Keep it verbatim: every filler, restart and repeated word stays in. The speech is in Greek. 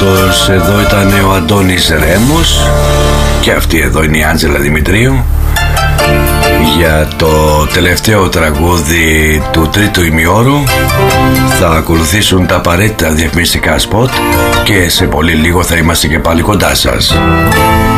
Αυτός εδώ ήταν ο Αντώνης Ρέμος και αυτή εδώ είναι η Άντζελα Δημητρίου για το τελευταίο τραγούδι του τρίτου ημιώρου. Θα ακολουθήσουν τα απαραίτητα διαφημιστικά σποτ και σε πολύ λίγο θα είμαστε και πάλι κοντά σας.